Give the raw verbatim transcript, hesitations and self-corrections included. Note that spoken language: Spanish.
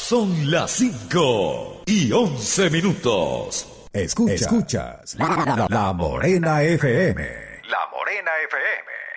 Son las cinco y once minutos. Escuchas, Escuchas la, la, la Morena F M. La Morena F M.